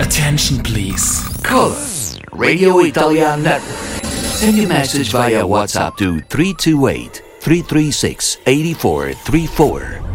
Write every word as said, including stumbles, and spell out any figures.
Attention please. Call us, Radio Italia Network. Send your message via WhatsApp to three two eight, three three six, eight four three four.